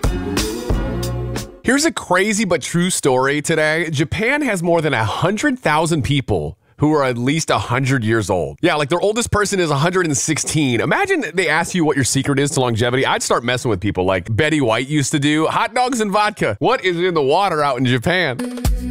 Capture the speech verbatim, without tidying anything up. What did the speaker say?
Here's a crazy but true story today. Japan has more than one hundred thousand people who are at least one hundred years old. Yeah, like their oldest person is one hundred sixteen. Imagine they ask you what your secret is to longevity. I'd start messing with people like Betty White used to do. Hot dogs and vodka. What is in the water out in Japan?